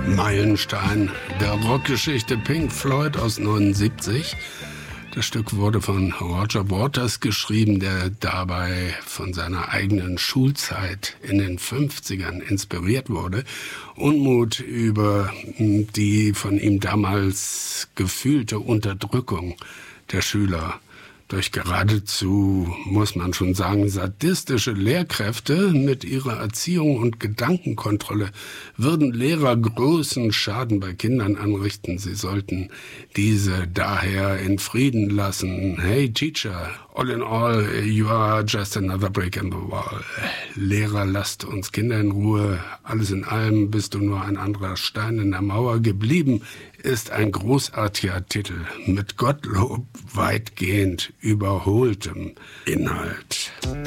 Meilenstein der Rockgeschichte Pink Floyd aus 79. Das Stück wurde von Roger Waters geschrieben, der dabei von seiner eigenen Schulzeit in den 50ern inspiriert wurde. Unmut über die von ihm damals gefühlte Unterdrückung der Schüler durch geradezu, muss man schon sagen, sadistische Lehrkräfte mit ihrer Erziehung und Gedankenkontrolle würden Lehrer großen Schaden bei Kindern anrichten. Sie sollten diese daher in Frieden lassen. Hey Teacher, all in all, you are just another brick in the wall. Lehrer, lasst uns Kinder in Ruhe. Alles in allem bist du nur ein anderer Stein in der Mauer geblieben, ist ein großartiger Titel mit Gottlob weitgehend überholtem Inhalt.